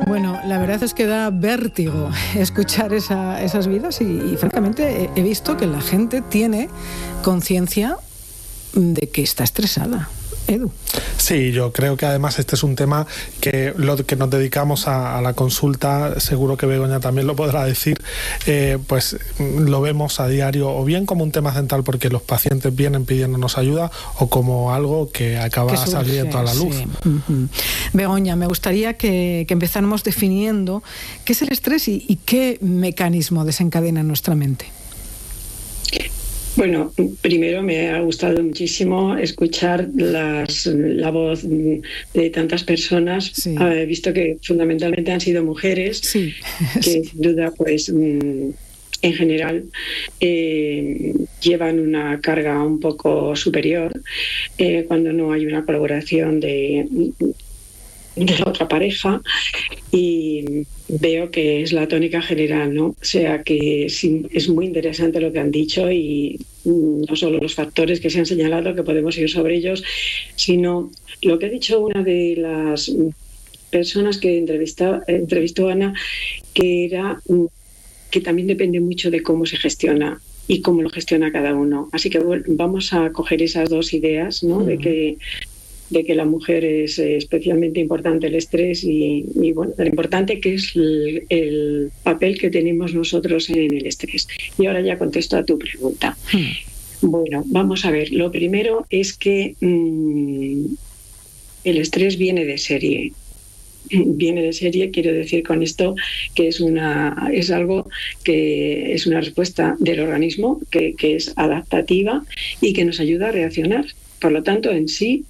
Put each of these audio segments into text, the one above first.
Bueno, la verdad es que da vértigo escuchar esas vidas y francamente he visto que la gente tiene conciencia de que está estresada. Edu. Sí, yo creo que además este es un tema que lo que nos dedicamos a la consulta, seguro que Begoña también lo podrá decir, pues lo vemos a diario o bien como un tema central porque los pacientes vienen pidiéndonos ayuda o como algo que acaba saliendo a la luz. Sí. Begoña, me gustaría que empezáramos definiendo qué es el estrés y qué mecanismo desencadena en nuestra mente. Bueno, primero me ha gustado muchísimo escuchar la voz de tantas personas. Sí. He visto que fundamentalmente han sido mujeres, sí. que sin duda, pues en general llevan una carga un poco superior cuando no hay una colaboración de la otra pareja, y veo que es la tónica general, ¿no? O sea que sí, es muy interesante lo que han dicho, y no solo los factores que se han señalado, que podemos ir sobre ellos, sino lo que ha dicho una de las personas que entrevistó Ana, que era que también depende mucho de cómo se gestiona y cómo lo gestiona cada uno. Así que bueno, vamos a coger esas dos ideas, ¿no? De que la mujer es especialmente importante el estrés y bueno, lo importante que es el papel que tenemos nosotros en el estrés. Y ahora ya contesto a tu pregunta. Bueno, vamos a ver. Lo primero es que el estrés viene de serie. Viene de serie, quiero decir con esto que es algo que es una respuesta del organismo que es adaptativa y que nos ayuda a reaccionar. Por lo tanto, en sí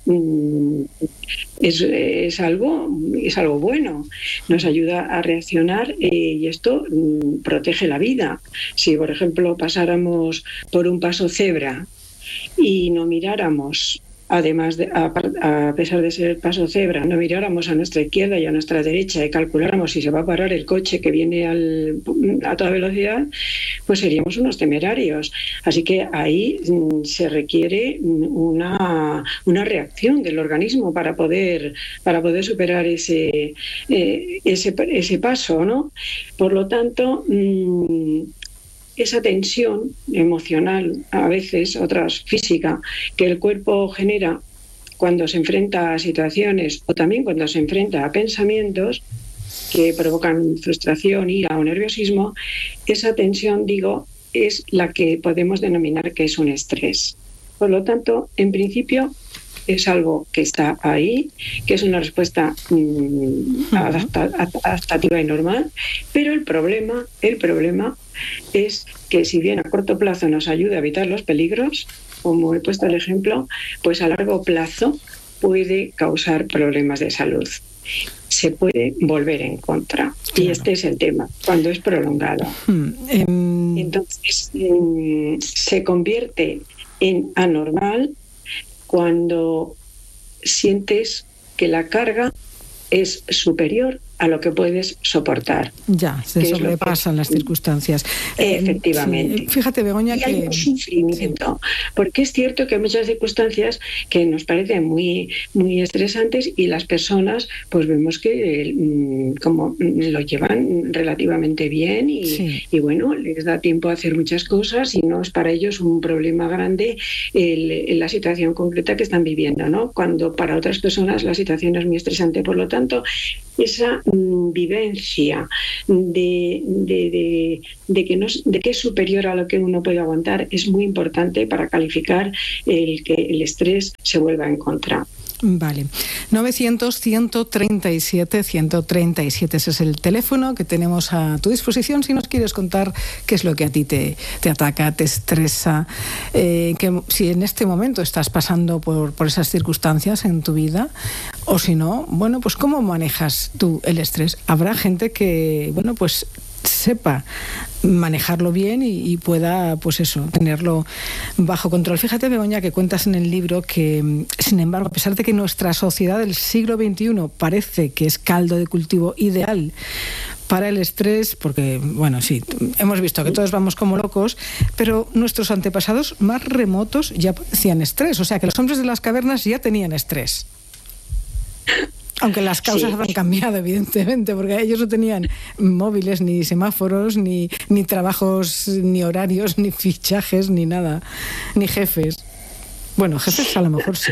es algo bueno, nos ayuda a reaccionar y esto protege la vida. Si, por ejemplo, pasáramos por un paso cebra y no miráramos, además a pesar de ser el paso cebra, no miráramos a nuestra izquierda y a nuestra derecha y calculáramos si se va a parar el coche que viene a toda velocidad, pues seríamos unos temerarios. Así que ahí se requiere una reacción del organismo para poder superar ese paso, ¿no? Por lo tanto, esa tensión emocional, a veces, otras física, que el cuerpo genera cuando se enfrenta a situaciones o también cuando se enfrenta a pensamientos que provocan frustración, ira o nerviosismo, esa tensión, digo, es la que podemos denominar que es un estrés. Por lo tanto, en principio, es algo que está ahí, que es una respuesta adaptativa y normal, pero el problema es que si bien a corto plazo nos ayuda a evitar los peligros, como he puesto el ejemplo, pues a largo plazo puede causar problemas de salud. Se puede volver en contra. Claro. Y este es el tema, cuando es prolongado. Entonces, se convierte en anormal cuando sientes que la carga es superior a lo que puedes soportar. Ya, se sobrepasan las circunstancias. Efectivamente. Sí. Fíjate, Begoña, y hay un sufrimiento, porque es cierto que hay muchas circunstancias que nos parecen muy, muy estresantes y las personas pues vemos que como lo llevan relativamente bien y bueno, les da tiempo a hacer muchas cosas y no es para ellos un problema grande la situación concreta que están viviendo, ¿no? Cuando para otras personas la situación es muy estresante. Por lo tanto, esa vivencia de que es superior a lo que uno puede aguantar es muy importante para calificar el que el estrés se vuelva en contra. Vale. 900-137-137, ese es el teléfono que tenemos a tu disposición si nos quieres contar qué es lo que a ti te ataca, te estresa, que si en este momento estás pasando por esas circunstancias en tu vida, o si no, bueno, pues cómo manejas tú el estrés. Habrá gente que, bueno, pues sepa manejarlo bien y pueda, pues eso, tenerlo bajo control. Fíjate, Begoña, que cuentas en el libro que, sin embargo, a pesar de que nuestra sociedad del siglo XXI parece que es caldo de cultivo ideal para el estrés, porque, bueno, sí, hemos visto que todos vamos como locos, pero nuestros antepasados más remotos ya padecían estrés, o sea que los hombres de las cavernas ya tenían estrés. Aunque las causas han cambiado, evidentemente, porque ellos no tenían móviles, ni semáforos, ni trabajos, ni horarios, ni fichajes, ni nada, ni jefes. Bueno, jefes a lo mejor sí.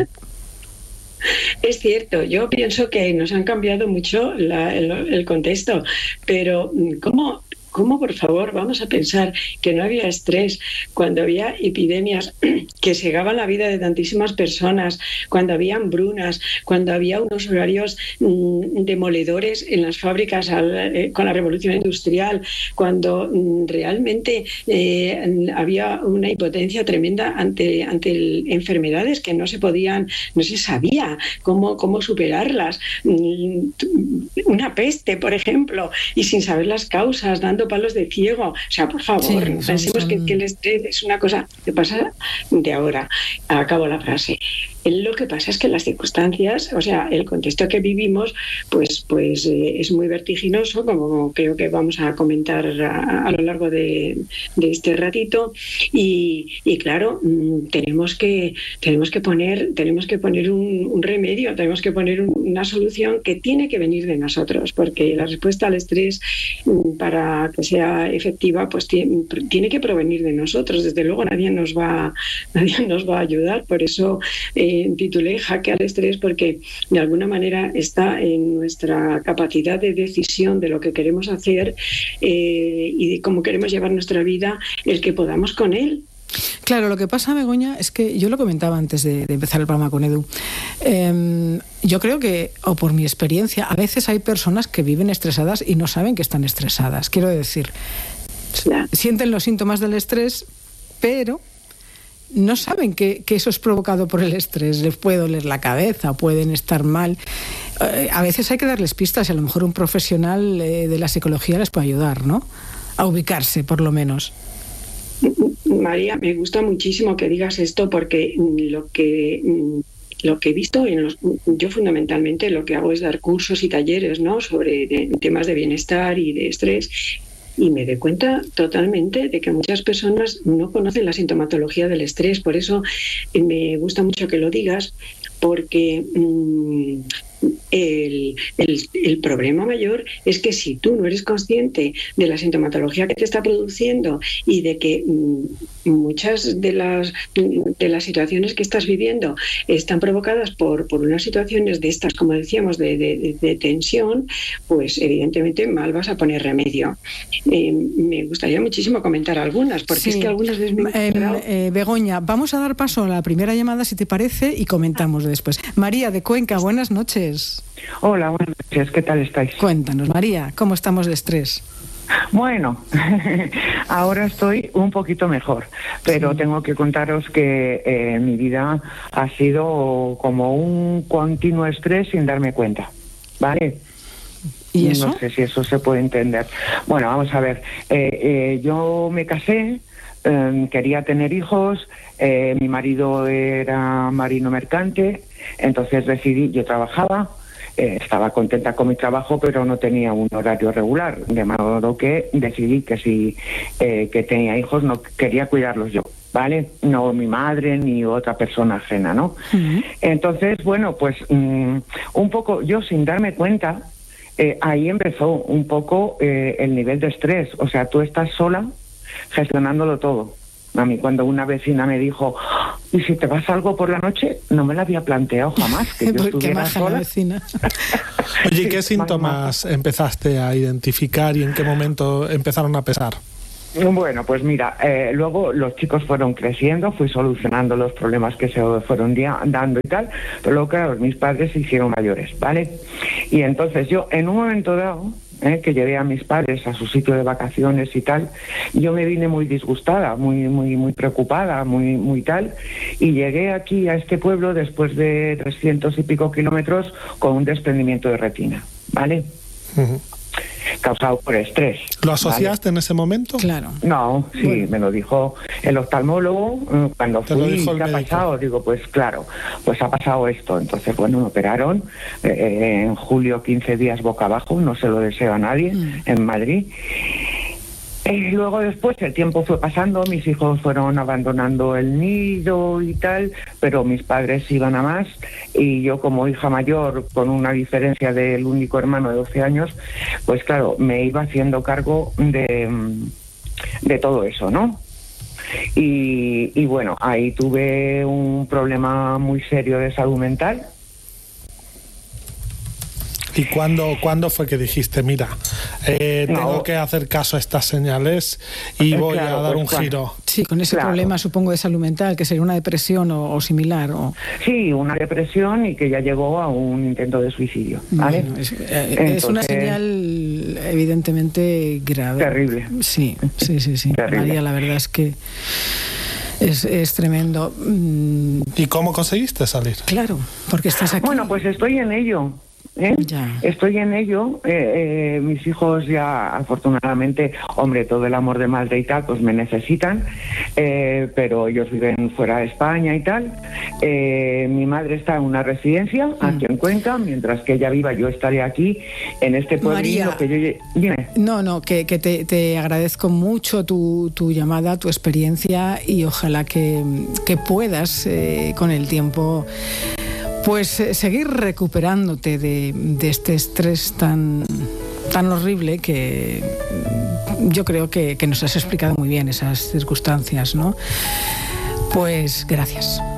Es cierto, yo pienso que nos han cambiado mucho el contexto, pero ¿cómo, por favor, vamos a pensar que no había estrés cuando había epidemias que segaban la vida de tantísimas personas, cuando había hambrunas, cuando había unos horarios demoledores en las fábricas con la revolución industrial, cuando realmente había una impotencia tremenda ante enfermedades que no se sabía cómo superarlas? Una peste, por ejemplo, y sin saber las causas, dando palos de ciego. O sea, por favor, pensemos que el estrés es una cosa que pasa de ahora. Acabo la frase. Lo que pasa es que las circunstancias, o sea, el contexto que vivimos, pues es muy vertiginoso, como creo que vamos a comentar a lo largo de este ratito, y claro, tenemos que poner un remedio, tenemos que poner una solución que tiene que venir de nosotros, porque la respuesta al estrés, para que sea efectiva, pues tiene que provenir de nosotros. Desde luego nadie nos va a ayudar. Por eso titulé Jaque al estrés, porque de alguna manera está en nuestra capacidad de decisión de lo que queremos hacer y de cómo queremos llevar nuestra vida, el que podamos con él. Claro, lo que pasa, Begoña, es que yo lo comentaba antes de empezar el programa con Edu. Yo creo que, o por mi experiencia, a veces hay personas que viven estresadas y no saben que están estresadas. Quiero decir, sienten los síntomas del estrés, pero no saben que eso es provocado por el estrés. Les puede doler la cabeza, pueden estar mal. A veces hay que darles pistas y a lo mejor un profesional de la psicología les puede ayudar, ¿no? A ubicarse, por lo menos. María, me gusta muchísimo que digas esto, porque lo que he visto, yo fundamentalmente lo que hago es dar cursos y talleres, ¿no?, sobre temas de bienestar y de estrés, y me doy cuenta totalmente de que muchas personas no conocen la sintomatología del estrés. Por eso me gusta mucho que lo digas, porque el problema mayor es que si tú no eres consciente de la sintomatología que te está produciendo y de que muchas de las situaciones que estás viviendo están provocadas por unas situaciones de estas, como decíamos, de tensión, pues evidentemente mal vas a poner remedio. Me gustaría muchísimo comentar algunas, porque es que algunas veces Begoña, vamos a dar paso a la primera llamada, si te parece, y comentamos después. María de Cuenca, buenas noches. Hola, buenas noches, ¿qué tal estáis? Cuéntanos, María, ¿cómo estamos de estrés? Bueno, ahora estoy un poquito mejor, pero tengo que contaros que mi vida ha sido como un continuo estrés sin darme cuenta, ¿vale? ¿Y eso? No sé si eso se puede entender. Bueno, vamos a ver, yo me casé, quería tener hijos, mi marido era marino mercante, entonces decidí, yo trabajaba, estaba contenta con mi trabajo, pero no tenía un horario regular, de modo que decidí que si que tenía hijos no quería cuidarlos yo, ¿vale? No mi madre ni otra persona ajena, ¿no? Uh-huh. Entonces, bueno, pues un poco yo sin darme cuenta, ahí empezó un poco el nivel de estrés. O sea, tú estás sola gestionándolo todo. A mí cuando una vecina me dijo, ¿y si te pasa algo por la noche? No me lo había planteado jamás, que yo estuviera sola. La vecina. Oye, ¿y qué síntomas empezaste a identificar y en qué momento empezaron a pesar? Bueno, pues mira, luego los chicos fueron creciendo, fui solucionando los problemas que se fueron dando y tal, pero luego, claro, mis padres se hicieron mayores, ¿vale? Y entonces yo, en un momento dado, que llevé a mis padres a su sitio de vacaciones y tal, yo me vine muy disgustada, muy preocupada, muy tal, y llegué aquí a este pueblo después de 300 y pico kilómetros con un desprendimiento de retina, ¿vale? Uh-huh. Causado por estrés. ¿Lo asociaste, ¿vale?, en ese momento? Claro. No, sí, bueno, me lo dijo el oftalmólogo cuando fui. ¿Qué ha pasado? Digo, pues claro, pues ha pasado esto. Entonces, bueno, me operaron en julio, 15 días boca abajo, no se lo deseo a nadie, en Madrid. Luego después el tiempo fue pasando, mis hijos fueron abandonando el nido y tal, pero mis padres iban a más y yo como hija mayor, con una diferencia del único hermano de 12 años, pues claro, me iba haciendo cargo de todo eso, ¿no? Y bueno, ahí tuve un problema muy serio de salud mental. ¿Y cuándo fue que dijiste, mira, tengo que hacer caso a estas señales y voy a dar un giro? Sí, con ese problema, supongo, de salud mental, que sería una depresión o similar. Sí, una depresión y que ya llegó a un intento de suicidio, ¿vale? Bueno, es una señal evidentemente grave. Terrible. Sí. Terrible. María, la verdad es que es tremendo. ¿Y cómo conseguiste salir? Claro, porque estás aquí. Bueno, pues estoy en ello. Estoy en ello. Mis hijos ya, afortunadamente, hombre, todo el amor de madre y tal, pues me necesitan, pero ellos viven fuera de España y tal. Mi madre está en una residencia aquí en Cuenca, mientras que ella viva, yo estaré aquí en este pueblito que yo... Dime. No, que te agradezco mucho tu llamada, tu experiencia, y ojalá que puedas con el tiempo pues seguir recuperándote de este estrés tan horrible que yo creo que nos has explicado muy bien esas circunstancias, ¿no? Pues gracias.